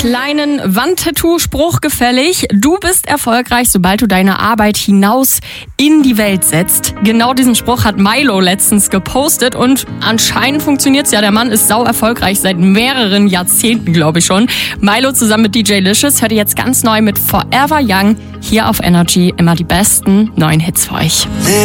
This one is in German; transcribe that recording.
kleinen Wandtattoo-Spruch gefällig. Du bist erfolgreich, sobald du deine Arbeit hinaus in die Welt setzt. Genau diesen Spruch hat Milo letztens gepostet und anscheinend funktioniert's ja. Der Mann ist sau erfolgreich seit mehreren Jahrzehnten, glaube ich schon. Milo zusammen mit DJ Licious hört ihr jetzt ganz neu mit Forever Young hier auf Energy. Immer die besten neuen Hits für euch.